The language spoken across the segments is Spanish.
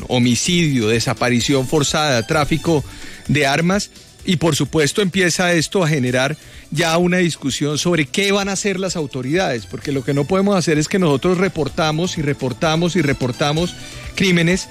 homicidio, desaparición forzada, tráfico de armas. Y por supuesto empieza esto a generar ya una discusión sobre qué van a hacer las autoridades, porque lo que no podemos hacer es que nosotros reportamos crímenes.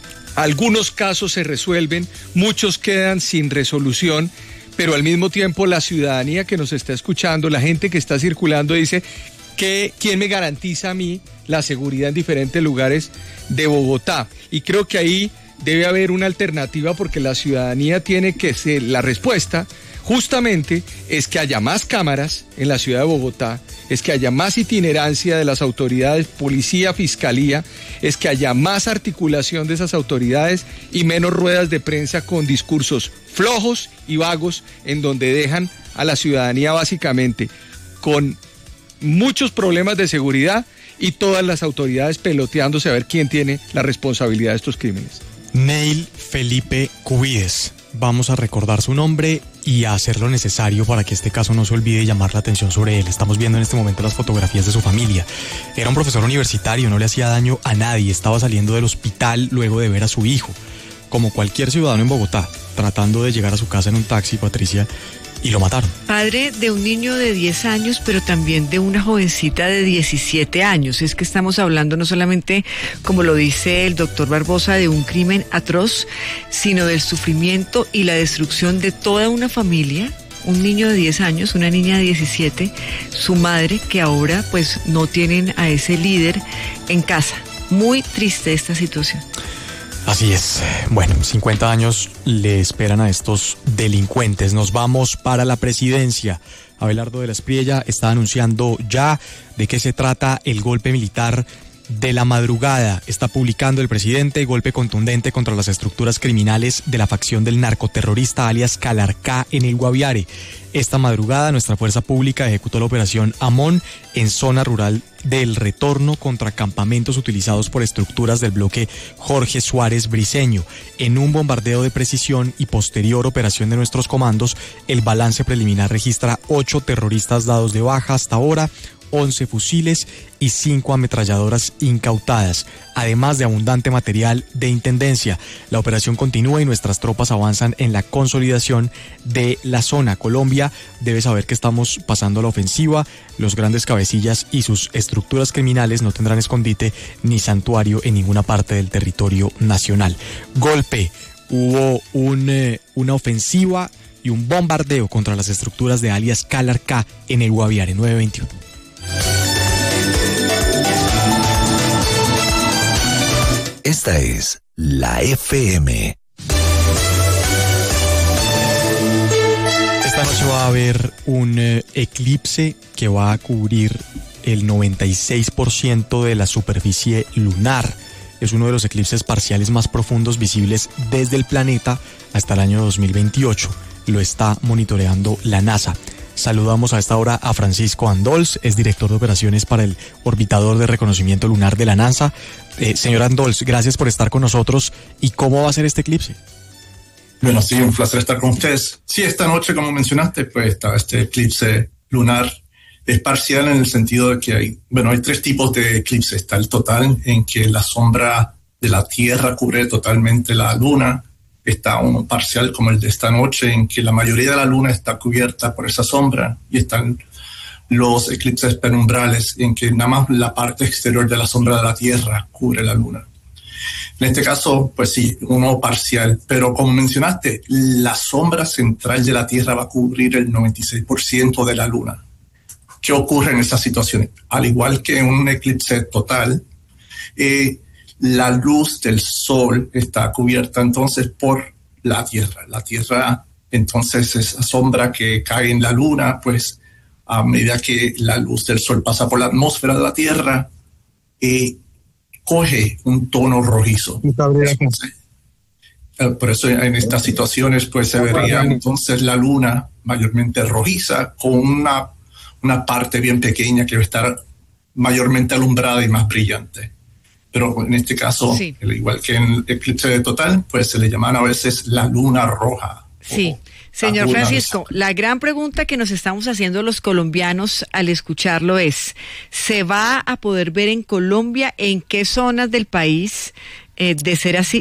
Algunos casos se resuelven, muchos quedan sin resolución, pero al mismo tiempo la ciudadanía que nos está escuchando, la gente que está circulando dice, ¿quién me garantiza a mí la seguridad en diferentes lugares de Bogotá? Y creo que ahí debe haber una alternativa, porque la ciudadanía tiene que ser, la respuesta justamente es que haya más cámaras en la ciudad de Bogotá, es que haya más itinerancia de las autoridades, policía, fiscalía, es que haya más articulación de esas autoridades y menos ruedas de prensa con discursos flojos y vagos en donde dejan a la ciudadanía básicamente con muchos problemas de seguridad y todas las autoridades peloteándose a ver quién tiene la responsabilidad de estos crímenes. Neil Felipe Cubides, vamos a recordar su nombre y a hacer lo necesario para que este caso no se olvide y llamar la atención sobre él. Estamos viendo en este momento las fotografías de su familia. Era un profesor universitario, no le hacía daño a nadie, estaba saliendo del hospital luego de ver a su hijo, como cualquier ciudadano en Bogotá, tratando de llegar a su casa en un taxi, Patricia, y lo mataron. Padre de un niño de 10 años, pero también de una jovencita de 17 años. Es que estamos hablando no solamente, como lo dice el doctor Barbosa, de un crimen atroz, sino del sufrimiento y la destrucción de toda una familia. Un niño de 10 años, una niña de 17, su madre, que ahora pues no tienen a ese líder en casa. Muy triste esta situación. Así es. Bueno, 50 años le esperan a estos delincuentes. Nos vamos para la presidencia. Abelardo de la Espriella está anunciando ya de qué se trata el golpe militar de la madrugada. Está publicando el presidente golpe contundente contra las estructuras criminales de la facción del narcoterrorista alias Calarcá en el Guaviare. Esta madrugada nuestra fuerza pública ejecutó la operación Amón en zona rural del Retorno contra campamentos utilizados por estructuras del bloque Jorge Suárez Briceño. En un bombardeo de precisión y posterior operación de nuestros comandos, el balance preliminar registra 8 terroristas dados de baja hasta ahora, 11 fusiles y 5 ametralladoras incautadas, además de abundante material de intendencia. La operación continúa y nuestras tropas avanzan en la consolidación de la zona. Colombia debe saber que estamos pasando la ofensiva. Los grandes cabecillas y sus estructuras criminales no tendrán escondite ni santuario en ninguna parte del territorio nacional. Golpe. Hubo una ofensiva y un bombardeo contra las estructuras de alias Calarcá en el Guaviare. 921. Esta es la FM. Esta noche va a haber un eclipse que va a cubrir el 96% de la superficie lunar. Es uno de los eclipses parciales más profundos visibles desde el planeta hasta el año 2028. Lo está monitoreando la NASA. Saludamos a esta hora a Francisco Andols, es director de operaciones para el orbitador de reconocimiento lunar de la NASA. Señor Andols, gracias por estar con nosotros. ¿Y cómo va a ser este eclipse? Bueno, sí, un placer estar con ustedes. Sí, esta noche, como mencionaste, pues está este eclipse lunar. Es parcial en el sentido de que hay 3 tipos de eclipse. Está el total, en que la sombra de la Tierra cubre totalmente la Luna. Está uno parcial como el de esta noche, en que la mayoría de la Luna está cubierta por esa sombra. Y están los eclipses penumbrales, en que nada más la parte exterior de la sombra de la Tierra cubre la Luna. En este caso, pues sí, uno parcial. Pero como mencionaste, la sombra central de la Tierra va a cubrir el 96% de la Luna. ¿Qué ocurre en estas situaciones? Al igual que en un eclipse total, la luz del sol está cubierta entonces por la Tierra. La Tierra, entonces, esa sombra que cae en la Luna, pues a medida que la luz del sol pasa por la atmósfera de la Tierra, coge un tono rojizo. Entonces, por eso en estas situaciones pues se vería entonces la Luna mayormente rojiza, con una parte bien pequeña que va a estar mayormente alumbrada y más brillante. Pero en este caso, sí, igual que en el eclipse total, pues se le llaman a veces la luna roja. Sí, señor Francisco, la gran pregunta que nos estamos haciendo los colombianos al escucharlo es, ¿se va a poder ver en Colombia en qué zonas del país, de ser así,